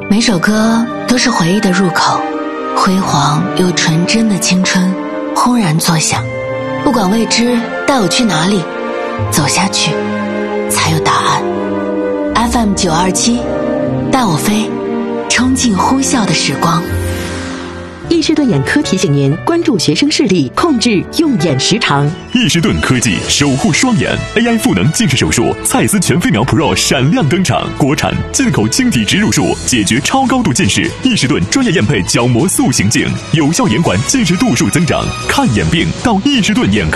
每首歌都是回忆的入口，辉煌又纯真的青春轰然作响。不管未知带我去哪里，走下去才有答案。 FM 927带我飞，冲进呼啸的时光。 易士顿眼科提醒您关注学生视力，控制用眼时长。 易士顿科技守护双眼 AI 赋能近视手术，蔡司全飞秒 Pro 闪亮登场，国产进口晶体植入术，解决超高度近视。易士顿专业验配角膜塑形镜，有效延缓近视度数增长。看眼病到易士顿眼科。